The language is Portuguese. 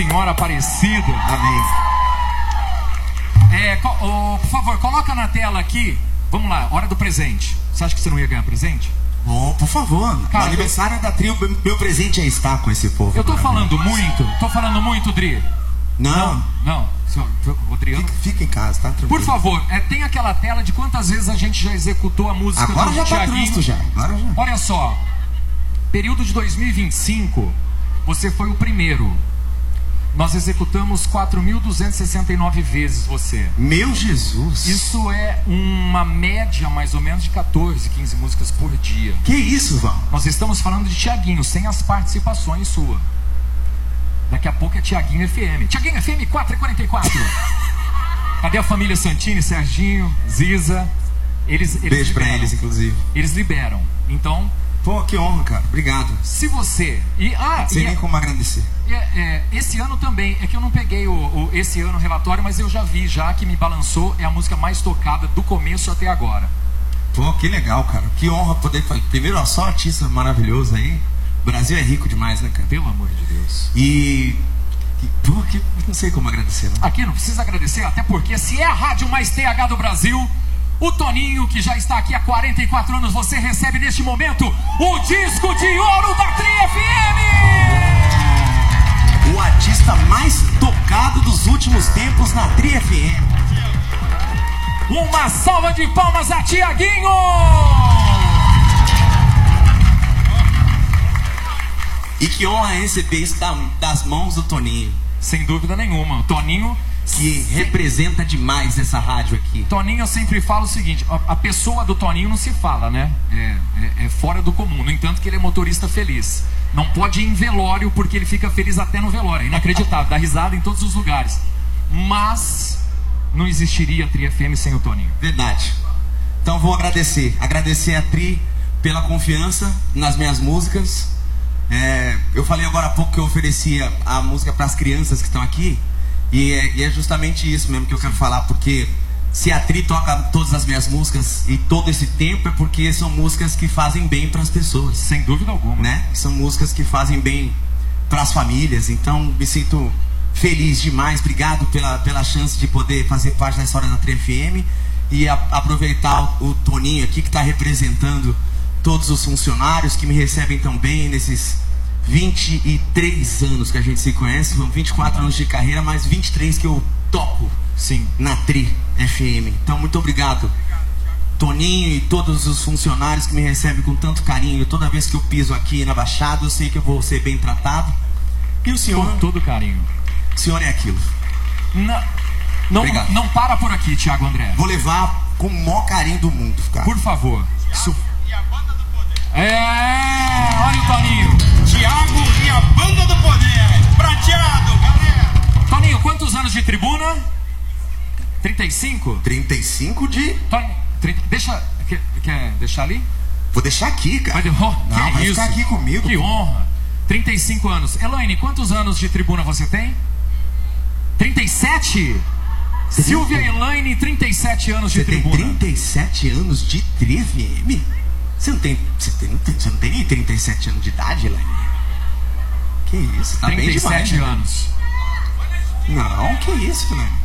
Senhora Aparecida. Amém. Por favor, coloca na tela aqui. Vamos lá, hora do presente. Você acha que você não ia ganhar presente? Oh, por favor. Cara, no aniversário da trio, meu presente é estar com esse povo. Eu tô falando muito, Dri. Não. O Adriano. Fica em casa, tá? Tranquilo. Por favor, tem aquela tela de quantas vezes a gente já executou a música Agora do já tá Thiaguinho. trânsito já. Agora já. Olha só, período de 2025, você foi o primeiro. Nós executamos 4.269 vezes você. Meu Jesus. Isso é uma média mais ou menos de 14, 15 músicas por dia. Que isso, Val? Nós estamos falando de Thiaguinho, sem as participações sua. Daqui a pouco é Thiaguinho FM. Thiaguinho FM 444. Cadê a família Santini, Serginho, Ziza? Beijo pra eles, inclusive. Eles liberam. Então... Pô, que honra, cara. Obrigado. Se você... Sem nem como agradecer. Esse ano também, é que eu não peguei esse ano o relatório, mas eu já vi, já que Me Balançou é a música mais tocada do começo até agora. Pô, que legal, cara. Que honra poder fazer. Primeiro, só artista maravilhoso aí. O Brasil é rico demais, né, cara? Pelo amor de Deus. Pô, não sei como agradecer, não. Aqui não precisa agradecer, até porque se é a rádio mais TH do Brasil, o Toninho, que já está aqui há 44 anos, você recebe neste momento o disco de ouro da Tri FM! O artista mais tocado dos últimos tempos na Tri FM. Uma salva de palmas a Thiaguinho! E que honra receber isso das mãos do Toninho. Sem dúvida nenhuma. O Toninho... que representa demais essa rádio aqui. Toninho, eu sempre falo o seguinte: a pessoa do Toninho não se fala, né? É fora do comum. No entanto, que ele é motorista feliz. Não pode ir em velório porque ele fica feliz até no velório. É inacreditável, dá risada em todos os lugares. Mas não existiria a Tri FM sem o Toninho. Verdade. Então vou agradecer a Tri pela confiança nas minhas músicas. Eu falei agora há pouco que eu oferecia a música para as crianças que estão aqui. E é justamente isso mesmo que eu quero falar, porque se a Tri toca todas as minhas músicas e todo esse tempo é porque são músicas que fazem bem para as pessoas. Sem dúvida alguma. Né? São músicas que fazem bem para as famílias, então me sinto feliz demais. Obrigado pela chance de poder fazer parte da história da Tri FM e aproveitar o Toninho aqui que está representando todos os funcionários que me recebem tão bem nesses 23 anos que a gente se conhece. São 24 anos de carreira, mais 23 que eu toco. Sim. Na Tri FM. Então muito obrigado, Toninho, e todos os funcionários que me recebem com tanto carinho. Toda vez que eu piso aqui na Baixada, eu sei que eu vou ser bem tratado. E o senhor? Com todo carinho. O senhor é aquilo. Não para por aqui, Thiago André. Vou levar com o maior carinho do mundo, cara. Por favor. E a banda do poder. Olha o Toninho. Thiago e a banda do poder. Prateado, galera. Toninho, quantos anos de tribuna? 35? 35 de... Toninho, quer deixar ali? Vou deixar aqui, cara. Vai isso? Ficar aqui comigo. Que honra. 35 anos. Elaine, quantos anos de tribuna você tem? 37? Silvia Elaine, 37 anos de tribuna. Você tem 37 anos de Tri FM? Você não tem nem 37 anos de idade, Elaine? Que isso, tá bem demais. 37 anos. Não, que isso, Elaine?